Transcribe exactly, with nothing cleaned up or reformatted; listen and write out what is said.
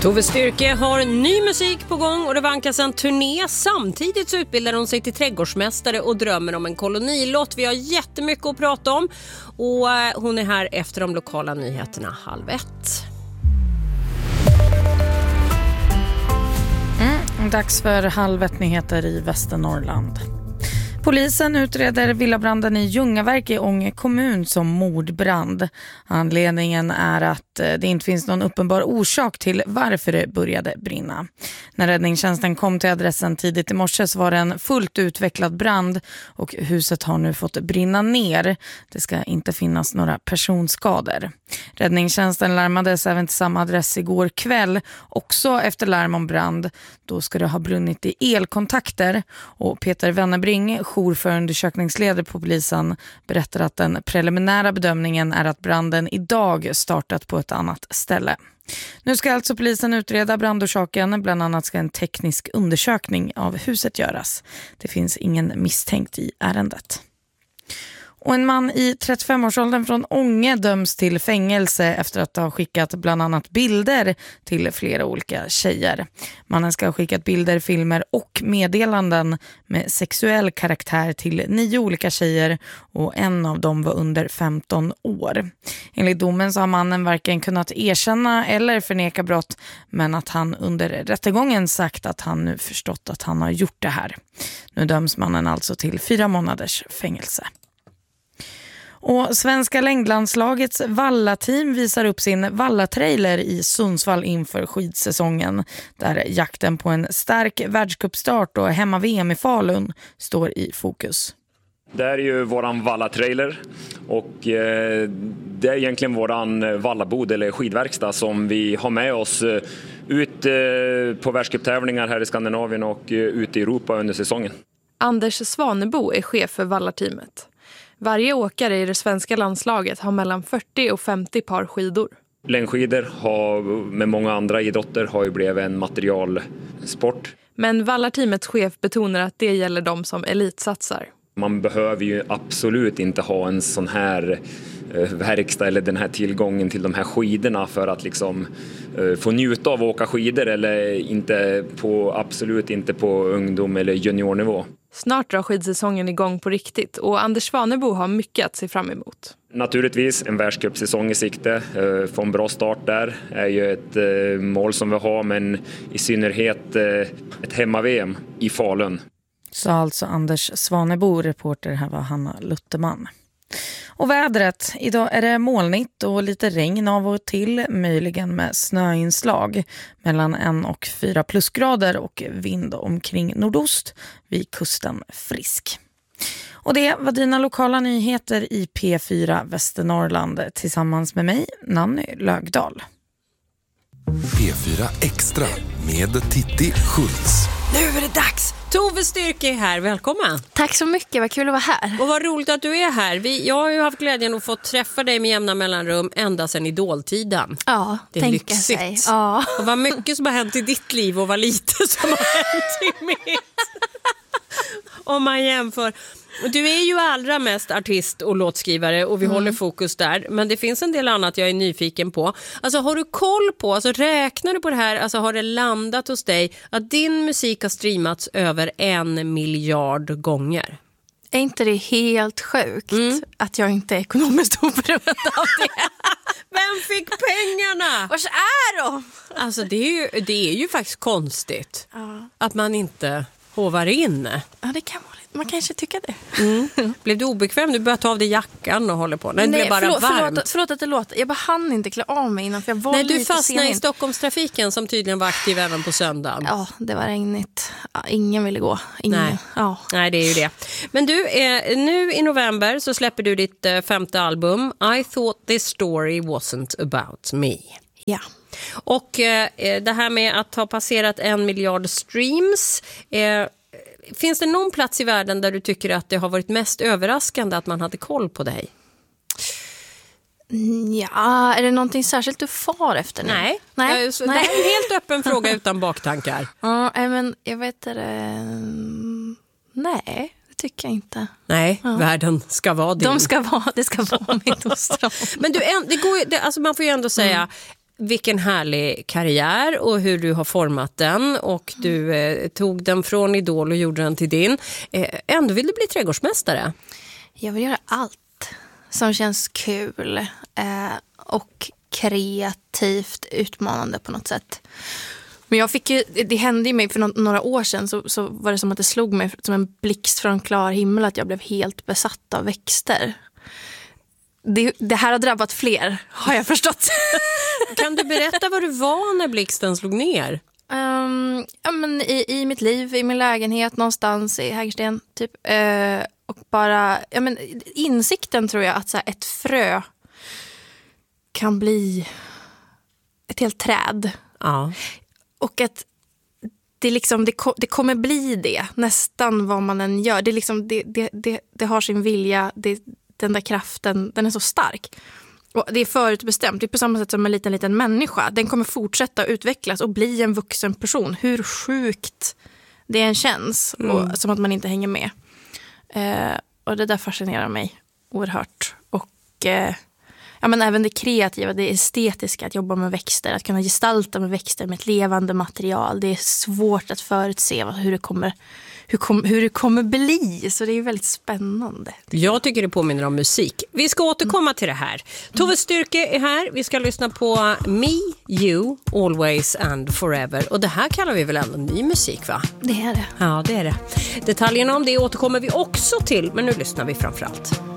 Tove Styrke har ny musik på gång och det vankas en turné. Samtidigt så utbildar hon sig till trädgårdsmästare och drömmer om en kolonilott. Vi har jättemycket att prata om och hon är här efter de lokala nyheterna halv ett. Mm, dags för halv ett nyheter i Västernorrland. Polisen utreder villabranden i Ljungaverk i Ånge kommun som mordbrand. Anledningen är att det inte finns någon uppenbar orsak till varför det började brinna. När räddningstjänsten kom till adressen tidigt i morse så var det en fullt utvecklad brand och huset har nu fått brinna ner. Det ska inte finnas några personskador. Räddningstjänsten larmades även till samma adress igår kväll, också efter larm om brand. Då ska det ha brunnit i elkontakter och Peter Wennerbring, jourförundersökningsledare på polisen, berättar att den preliminära bedömningen är att branden idag startat på ett annat ställe. Nu ska alltså polisen utreda brandorsaken, bland annat ska en teknisk undersökning av huset göras. Det finns ingen misstänkt i ärendet. Och en man i trettiofem-årsåldern från Ånge döms till fängelse efter att ha skickat bland annat bilder till flera olika tjejer. Mannen ska ha skickat bilder, filmer och meddelanden med sexuell karaktär till nio olika tjejer och en av dem var under femton år. Enligt domen så har mannen varken kunnat erkänna eller förneka brott, men att han under rättegången sagt att han nu förstått att han har gjort det här. Nu döms mannen alltså till fyra månaders fängelse. Och svenska längdlandslagets Valla-team visar upp sin Valla-trailer i Sundsvall inför skidsäsongen, där jakten på en stark världscupstart och hemma-V M i Falun står i fokus. Det är ju våran Valla-trailer och eh, det är egentligen våran Vallabod eller skidverkstad som vi har med oss eh, ut eh, på världscuptävlingar här i Skandinavien och eh, ut i Europa under säsongen. Anders Svanebo är chef för Valla-teamet. Varje åkare i det svenska landslaget har mellan fyrtio och femtio par skidor. Längdskidor har med många andra idrotter har ju blivit en materialsport. Men Valla-teamets chef betonar att det gäller de som elitsatsar. Man behöver ju absolut inte ha en sån här verkstad eller den här tillgången till de här skidorna för att liksom få njuta av att åka skidor eller inte på, absolut inte på ungdom eller juniornivå. Snart drar skidsäsongen igång på riktigt och Anders Svanebo har mycket att se fram emot. Naturligtvis en världscupsäsong i sikte. Få en bra start där är ju ett mål som vi har, men i synnerhet ett hemma-V M i Falun. Så alltså Anders Svanebo, reporter här var Hanna Lutterman. Och vädret, idag är det molnigt och lite regn av och till, möjligen med snöinslag mellan en och fyra plusgrader och vind omkring nordost, vid kusten frisk. Och det var dina lokala nyheter i P fyra Västernorrland tillsammans med mig, Nanny Lögdahl. P fyra Extra med Titti Schultz. Nu är det dags! Tove Styrke är här, välkommen! Tack så mycket, vad kul att vara här. Och vad roligt att du är här. Vi, jag har ju haft glädjen att få träffa dig med jämna mellanrum ända sedan idoltiden. Ja, det är tänka lyxigt. sig. Ja. Och vad mycket som har hänt i ditt liv och vad lite som har hänt i mitt. Om man jämför. Du är ju allra mest artist och låtskrivare och vi mm. håller fokus där. Men det finns en del annat jag är nyfiken på. Alltså har du koll på, alltså räknar du på det här, alltså har det landat hos dig att din musik har streamats över en miljard gånger? Är inte det helt sjukt mm. att jag inte är ekonomiskt oberoende av det? Vem fick pengarna? Vars är de? Alltså det är ju, det är ju faktiskt konstigt ja. att man inte hovar in. Ja, det kan vara lite. Man kanske tycker det. Mm. Blev du obekväm? Du började ta av dig jackan och håller på. Nej, det blev bara förlåt, varmt. Förlåt, förlåt att det låter. Jag bara hann inte klä av mig innan för jag var Nej, lite du fastnade sen. i Stockholmstrafiken som tydligen var aktiv även på söndagen. Ja, det var regnigt. Ja, ingen ville gå. Ingen. Nej. Ja. Nej, det är ju det. Men du, eh, nu i november så släpper du ditt eh, femte album I thought this story wasn't about me. Ja. Och eh, det här med att ha passerat en miljard streams... Eh, Finns det någon plats i världen där du tycker att det har varit mest överraskande att man hade koll på dig? Ja, är det någonting särskilt du far efter nu? Nej, Nej. Jag, så, Nej. Det är en helt öppen fråga utan baktankar. Ja, men jag vet det. Nej, det tycker jag inte. Nej, ja. Världen ska vara din. De ska vara, det ska vara mitt ostron. Men du, det går, det, alltså man får ju ändå säga... Mm. vilken härlig karriär och hur du har format den och du eh, tog den från Idol och gjorde den till din. Eh, ändå vill du bli trädgårdsmästare. Jag vill göra allt som känns kul eh, och kreativt utmanande på något sätt. Men jag fick ju, det hände ju mig för no- några år sedan så, så var det som att det slog mig som en blixt från klar himmel att jag blev helt besatt av växter. Det, det här har drabbat fler, har jag förstått. Kan du berätta vad du var när blixten slog ner? Um, ja, men i, i mitt liv, i min lägenhet någonstans i Hägersten typ. Uh, och bara, ja, men insikten tror jag att så här, ett frö kan bli ett helt träd. Ja. Och att det, liksom, det, det kommer bli det nästan vad man än gör. Det, liksom, det, det, det, det har sin vilja, det, den där kraften, den är så stark. Och det är förutbestämt, det är på samma sätt som en liten, liten människa. Den kommer fortsätta utvecklas och bli en vuxen person. Hur sjukt det än känns, mm. och, som att man inte hänger med. Eh, och det där fascinerar mig oerhört. Och eh, ja, men även det kreativa, det estetiska, att jobba med växter, att kunna gestalta med växter med ett levande material. Det är svårt att förutse hur det kommer, hur kom, hur det kommer bli, så det är väldigt spännande. Jag tycker det påminner om musik. Vi ska återkomma mm. till det här. Tove Styrke är här. Vi ska lyssna på Me, You, Always and Forever. Och det här kallar vi väl ändå ny musik, va? Det är det. Ja, det är det. Detaljerna om det återkommer vi också till, men nu lyssnar vi framförallt.